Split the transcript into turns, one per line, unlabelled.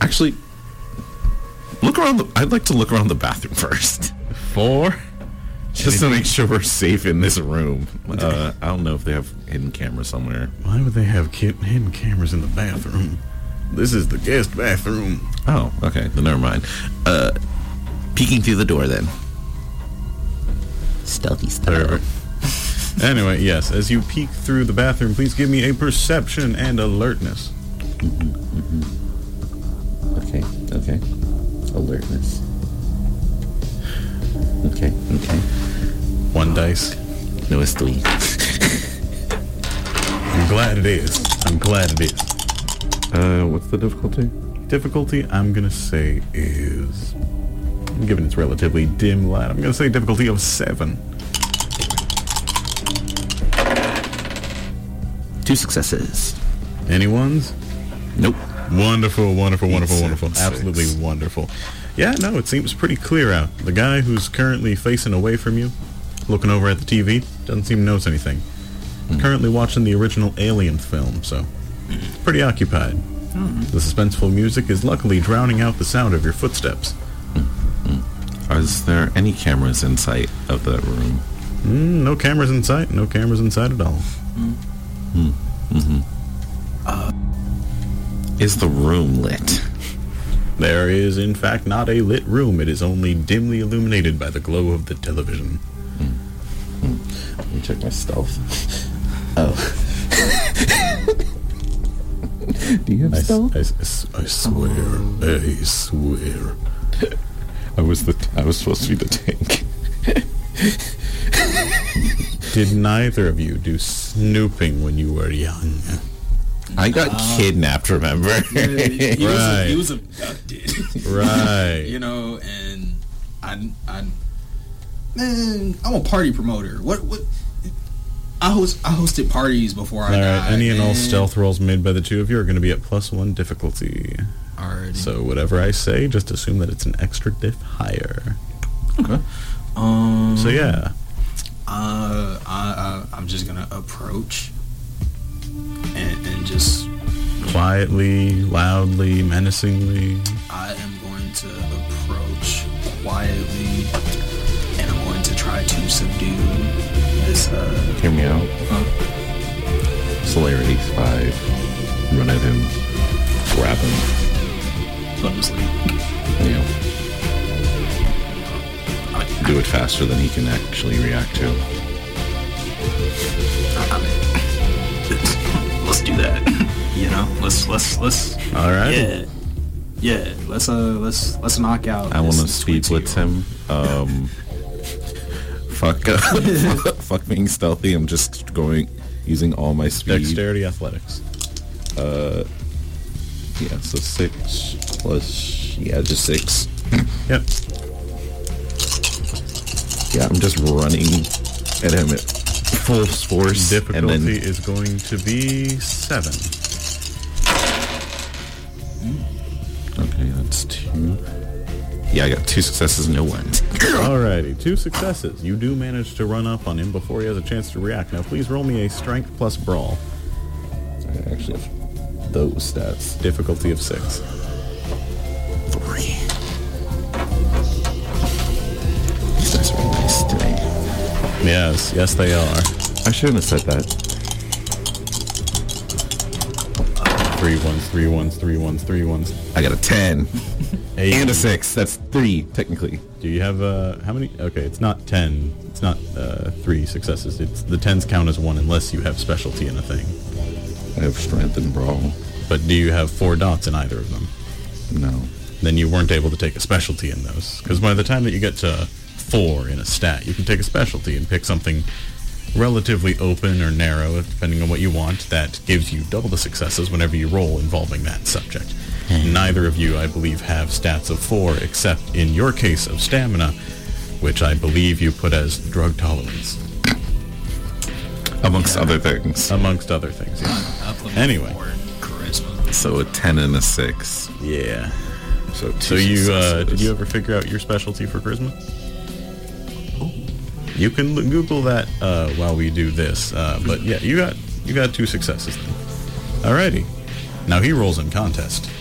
Actually, look around. I'd like to look around the bathroom first.
4?
Just to make sure we're safe in this room. I don't know if they have hidden cameras somewhere.
Why would they have hidden cameras in the bathroom? This is the guest bathroom.
Oh, okay. Then never mind. Peeking through the door then. Stealthy style.
Perfect. Anyway, yes, as you peek through the bathroom, please give me a perception and alertness.
Okay. Alertness. Okay.
1 dice.
No, it's 3.
I'm glad it is.
What's the difficulty?
Difficulty, I'm going to say is... Given it's relatively dim light, I'm going to say difficulty of 7.
2 successes.
Any ones?
Nope.
Wonderful.
6.
Absolutely wonderful. Yeah, no, it seems pretty clear out. The guy who's currently facing away from you, looking over at the TV, doesn't seem to notice anything. Currently watching the original Alien film, so pretty occupied. The suspenseful music is luckily drowning out the sound of your footsteps.
Is there any cameras in sight of that room?
No cameras in sight. No cameras in sight at all.
Is the room lit?
There is, in fact, not a lit room. It is only dimly illuminated by the glow of the television.
Let me check my stealth. Oh. Do you have stealth?
I swear.
I was supposed to be the tank.
Did neither of you do snooping when you were young?
I got kidnapped, remember?
He was abducted.
Right.
You know, and I'm a party promoter. What I hosted parties before I died.
Any and all stealth rolls made by the two of you are going to be at +1 difficulty.
Alrighty.
So whatever I say, just assume that it's an extra diff higher.
Okay.
So yeah.
I'm just gonna approach and just
quietly, loudly, menacingly.
I am going to approach quietly, and I'm going to try to subdue this.
Hear me out. Celerity 5. Run at him. Grab him.
Put him to sleep.
Yeah. Do it faster than he can actually react to.
Let's do that. You know, let's.
All right.
Yeah. Let's knock out.
I want to speed blitz him. Fuck being stealthy. I'm just using all my speed.
Dexterity, athletics.
Yeah. So 6 plus. Yeah, just 6.
Yep.
Yeah, I'm just running at him at full force.
Difficulty is going to be 7.
Okay, that's 2. Yeah, I got 2 successes, no ones.
Alrighty, 2 successes. You do manage to run up on him before he has a chance to react. Now, please roll me a strength plus brawl.
I actually have those stats.
Difficulty of 6.
3. These dice are nice today.
Yes, they are.
I shouldn't have said that.
3 1s, 3 1s, 3 1s, 3 1s.
I got a 10
8.
and a 6. That's 3 technically.
Do you have how many? Okay, it's not 10. It's not 3 successes. It's the 10s count as 1 unless you have specialty in a thing.
I have strength and brawl.
But do you have 4 dots in either of them?
No.
Then you weren't able to take a specialty in those. Because by the time that you get to 4 in a stat, you can take a specialty and pick something relatively open or narrow, depending on what you want, that gives you double the successes whenever you roll involving that subject. Neither of you, I believe, have stats of 4, except in your case of stamina, which I believe you put as drug tolerance.
Amongst other things.
Amongst other things, yeah. Anyway.
Charisma.
So a 10 and a 6.
Yeah.
So 2
So you,
successes.
did you ever figure out your specialty for charisma? You can Google that while we do this, but yeah, you got 2 successes then. Alrighty. Now he rolls in contest.